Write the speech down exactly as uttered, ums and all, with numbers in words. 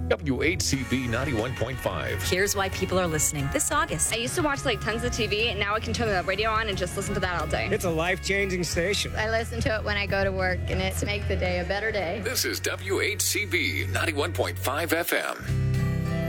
W H C B ninety-one point five. Here's why people are listening this August. I used to watch like tons of T V, and now I can turn the radio on and just listen to that all day. It's a life-changing station. I listen to it when I go to work, and it's make the day a better day. This is W H C B ninety-one point five F M.